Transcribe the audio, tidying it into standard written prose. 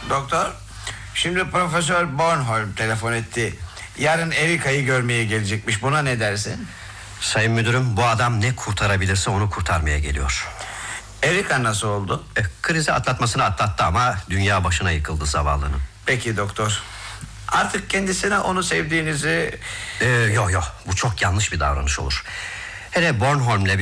Doktor, şimdi Profesör Bornholm telefon etti. Yarın Erika'yı görmeye gelecekmiş. Buna ne dersin? Sayın müdürüm, bu adam ne kurtarabilirse onu kurtarmaya geliyor. Erika nasıl oldu? Krizi atlatmasını atlattı ama dünya başına yıkıldı zavallının. Peki doktor, artık kendisine onu sevdiğinizi... Yok, bu çok yanlış bir davranış olur. Hele Bornholm'le